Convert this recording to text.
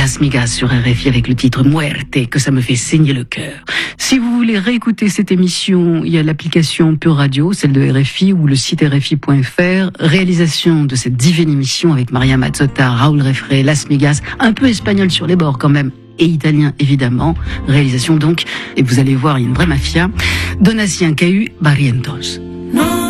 Las Migas sur RFI avec le titre Muerte, que ça me fait saigner le cœur. Si vous voulez réécouter cette émission, il y a l'application Pure Radio, celle de RFI, ou le site RFI.fr. Réalisation de cette divine émission avec Maria Mazzotta, Raoul Refré, Las Migas, un peu espagnol sur les bords quand même, et italien évidemment. Réalisation donc, et vous allez voir, il y a une vraie mafia. Donatien Cahu Barrientos.